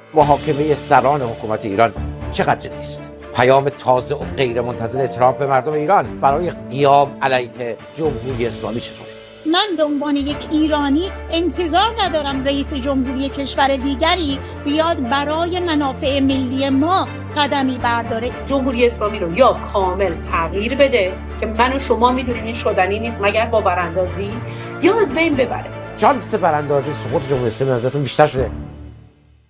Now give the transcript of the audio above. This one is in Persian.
محاکمه سران حکومت ایران چقدر جدی است؟ پیام تازه و غیر منتظره ترامپ به مردم ایران برای قیام علیه جمهوری اسلامی چطور؟ من به عنوان یک ایرانی انتظار ندارم رئیس جمهوری کشور دیگری بیاد برای منافع ملی ما قدمی برداره. جمهوری اسلامی رو یا کامل تغییر بده که من و شما میدونیم این شدنی نیست مگر با براندازی، یا از بین ببره. شانس براندازی سقوط جمهوری اسلامی نظرتون بیشتر شده